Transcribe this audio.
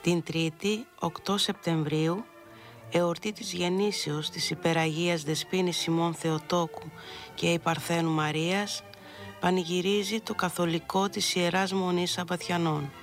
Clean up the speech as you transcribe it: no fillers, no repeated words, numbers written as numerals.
Την Τρίτη, 8 Σεπτεμβρίου, εορτή της γεννήσεως της Υπεραγίας Δεσποίνης Σιμών Θεοτόκου και η Παρθένου Μαρίας, πανηγυρίζει το καθολικό της Ιεράς Μονής Σαββατιανών.